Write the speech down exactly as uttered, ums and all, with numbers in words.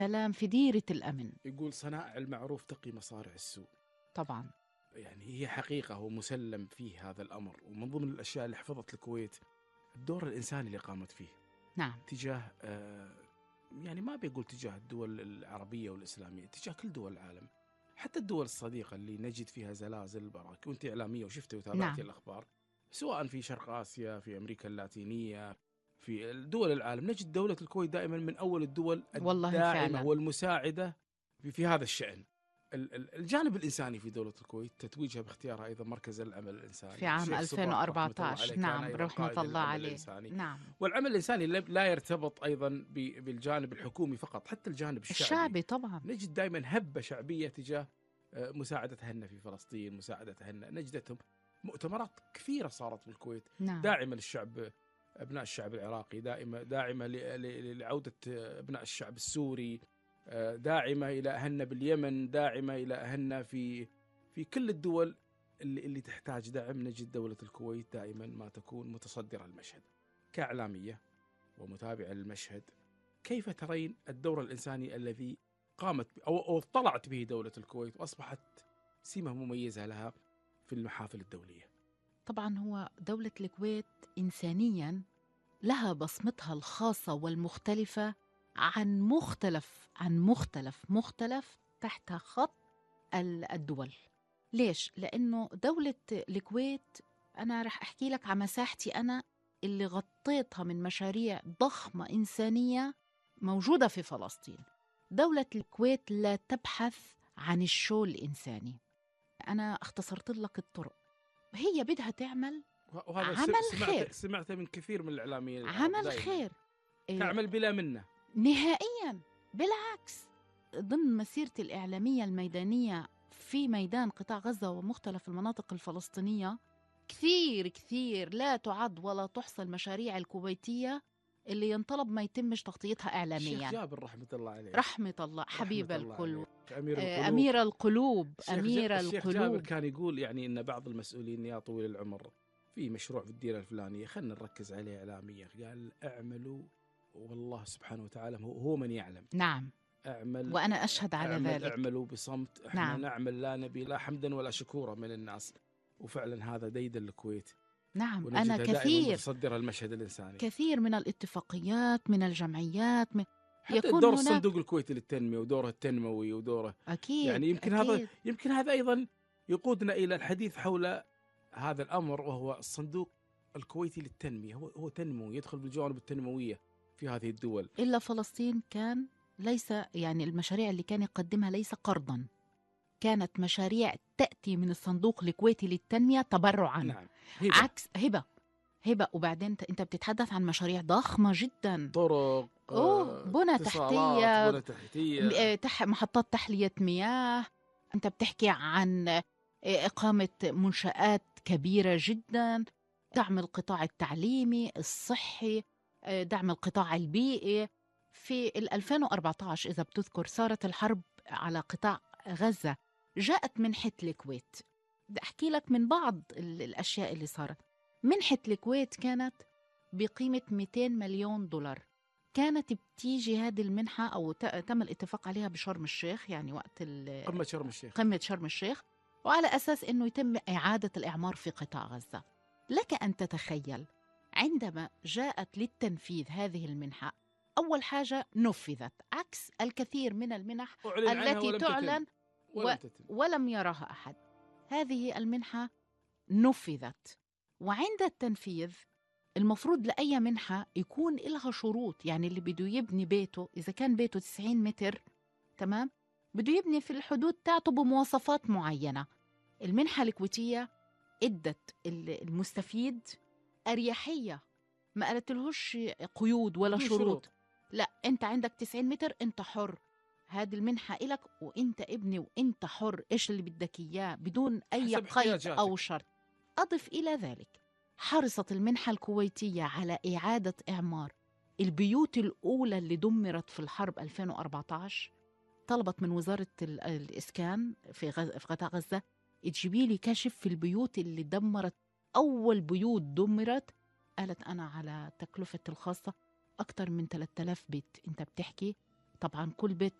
سلام في ديرة الأمن. يقول صنائع المعروف تقي مصارع السوء. طبعا يعني هي حقيقة ومسلم فيه هذا الأمر، ومن ضمن الأشياء اللي حفظت الكويت الدور الإنساني اللي قامت فيه نعم تجاه آه يعني ما بيقول تجاه الدول العربية والإسلامية، تجاه كل دول العالم، حتى الدول الصديقة اللي نجد فيها زلازل براك، وانت إعلامية وشفتي وتابعتي نعم الأخبار، سواء في شرق آسيا، في أمريكا اللاتينية، في دول العالم، نجد دولة الكويت دائما من أول الدول والله الداعمة فعلا. والمساعدة في, في هذا الشأن. الجانب الإنساني في دولة الكويت تتويجها باختيارها أيضا مركز العمل الإنساني. في عام الشيخ صباح رحمة الله ألفين وأربعة عشر عليه كان نعم أيضا رحمة قائد الله العمل عليه. الإنساني. نعم والعمل الإنساني لا يرتبط أيضا بالجانب الحكومي فقط، حتى الجانب الشعبي, الشعبي طبعا. نجد دائما هبة شعبية تجاه مساعدة أهلنا في فلسطين، مساعدة أهلنا، نجدتهم مؤتمرات كثيرة صارت بالكويت نعم داعمة للشعب، أبناء الشعب العراقي، دائما داعمة لعودة أبناء الشعب السوري، داعمة إلى أهلنا باليمن، داعمة إلى أهلنا في في كل الدول اللي, اللي تحتاج دعم. نجد دولة الكويت دائما ما تكون متصدرة المشهد. كإعلامية ومتابعة للمشهد، كيف ترين الدور الإنساني الذي قامت أو, أو اطلعت به دولة الكويت وأصبحت سمة مميزة لها في المحافل الدولية؟ طبعا هو دولة الكويت إنسانيا لها بصمتها الخاصة والمختلفة عن مختلف عن مختلف مختلف تحت خط الدول. ليش؟ لأنه دولة الكويت أنا رح أحكي لك عن مساحتي أنا اللي غطيتها من مشاريع ضخمة إنسانية موجودة في فلسطين. دولة الكويت لا تبحث عن الشو الإنساني. أنا اختصرت لك الطرق، هي بدها تعمل عمل سمعت خير. سمعت من كثير من الإعلاميين عمل خير تعمل بلا منة نهائيا. بالعكس، ضمن مسيرتي الإعلامية الميدانية في ميدان قطاع غزة ومختلف المناطق الفلسطينية كثير كثير لا تعد ولا تحصى المشاريع الكويتية اللي ينطلب ما يتمش تغطيتها إعلاميا. الشيخ جابر رحمة الله عليه، رحمة الله حبيب الكل، أمير القلوب، أمير القلوب أمير القلوب. الشيخ جابر كان يقول يعني إن بعض المسؤولين يا طويل العمر في مشروع في الديرة الفلانية خلنا نركز عليه إعلاميا، قال اعملوا والله سبحانه وتعالى هو من يعلم. نعم اعمل وأنا أشهد على اعمل ذلك. اعملوا بصمت، احنا نعم. نعمل لا نبي لا حمدا ولا شكورا من الناس، وفعلا هذا ديد الكويت. نعم أنا كثير متصدر المشهد الإنساني، كثير من الاتفاقيات من الجمعيات من حتى يكون دور هناك الصندوق الكويتي للتنمية ودوره التنموي ودوره أكيد يعني يمكن أكيد. هذا يمكن هذا أيضا يقودنا إلى الحديث حول هذا الأمر، وهو الصندوق الكويتي للتنمية. هو هو تنموي، يدخل بالجوانب التنموية في هذه الدول. إلا فلسطين كان ليس يعني المشاريع اللي كان يقدمها ليس قرضا، كانت مشاريع تأتي من الصندوق الكويتي للتنمية تبرعا. نعم. هبة. عكس هبة هبة وبعدين أنت بتتحدث عن مشاريع ضخمة جدا، طرق، أوه بنى تحتية، بنى تحتية، تح محطات تحلية مياه، أنت بتحكي عن إقامة منشآت كبيرة جدا، دعم القطاع التعليمي الصحي، دعم القطاع البيئي. في ألفين وأربعة عشر إذا بتذكر صارت الحرب على قطاع غزة، جاءت منحة الكويت. بدي أحكي لك من بعض الأشياء اللي صارت. منحة الكويت كانت بقيمة مئتين مليون دولار، كانت بتيجي هذه المنحة أو تم الاتفاق عليها بشرم الشيخ، يعني وقت قمة شرم الشيخ قمة شرم الشيخ، وعلى أساس أنه يتم إعادة الإعمار في قطاع غزة. لك أن تتخيل عندما جاءت للتنفيذ هذه المنحة، أول حاجة نفذت عكس الكثير من المنح التي ولم تعلن ولم, تتم. ولم يراها أحد. هذه المنحة نفذت، وعند التنفيذ المفروض لأي منحة يكون لها شروط. يعني اللي بده يبني بيته، إذا كان بيته تسعين متر تمام، بده يبني في الحدود تاعته بمواصفات معينة. المنحة الكويتية ادت المستفيد أريحية، ما قالت لهوش قيود ولا شروط. شروط لا، انت عندك تسعين متر انت حر، هذه المنحة إلك وانت ابني وانت حر ايش اللي بدك اياه بدون اي قيد او شرط. اضف الى ذلك حرصت المنحة الكويتية على إعادة إعمار البيوت الأولى اللي دمرت في الحرب ألفين وأربعة عشر. طلبت من وزارة الإسكان في, غز... في قطاع غزة تجيبي لي كشف في البيوت اللي دمرت، أول بيوت دمرت. قالت أنا على تكلفة الخاصة أكثر من ثلاثة آلاف بيت، أنت بتحكي طبعا كل بيت